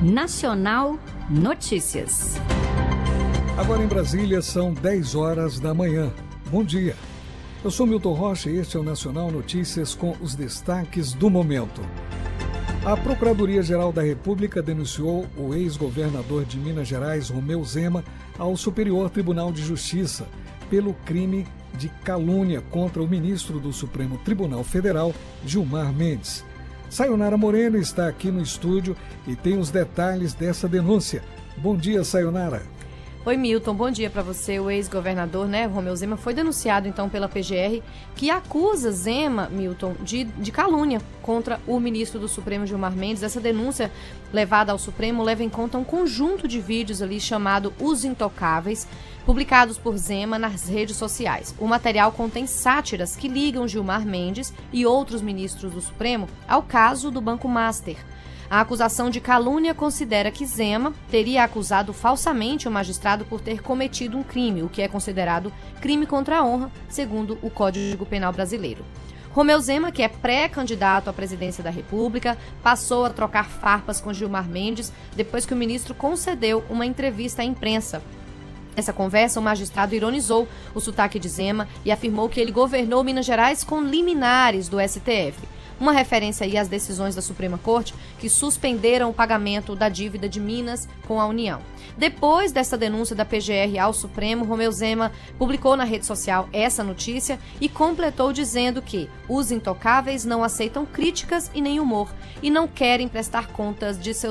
Nacional Notícias. Agora em Brasília são 10 horas da manhã. Bom dia. Eu sou Milton Rocha e este é o Nacional Notícias com os destaques do momento. A Procuradoria-Geral da República denunciou o ex-governador de Minas Gerais, Romeu Zema, ao Superior Tribunal de Justiça pelo crime de calúnia contra o ministro do Supremo Tribunal Federal, Gilmar Mendes. Sayonara Moreno está aqui no estúdio e tem os detalhes dessa denúncia. Bom dia, Sayonara. Oi, Milton, bom dia para você. O ex-governador, Romeu Zema, foi denunciado então pela PGR, que acusa Zema, Milton, de calúnia contra o ministro do Supremo, Gilmar Mendes. Essa denúncia levada ao Supremo leva em conta um conjunto de vídeos ali chamado Os Intocáveis, publicados por Zema nas redes sociais. O material contém sátiras que ligam Gilmar Mendes e outros ministros do Supremo ao caso do Banco Master. A acusação de calúnia considera que Zema teria acusado falsamente o magistrado por ter cometido um crime, o que é considerado crime contra a honra, segundo o Código Penal brasileiro. Romeu Zema, que é pré-candidato à presidência da República, passou a trocar farpas com Gilmar Mendes depois que o ministro concedeu uma entrevista à imprensa. Nessa conversa, o magistrado ironizou o sotaque de Zema e afirmou que ele governou Minas Gerais com liminares do STF. Uma referência aí às decisões da Suprema Corte que suspenderam o pagamento da dívida de Minas com a União. Depois dessa denúncia da PGR ao Supremo, Romeu Zema publicou na rede social essa notícia e completou dizendo que os intocáveis não aceitam críticas e nem humor e não querem prestar contas de seus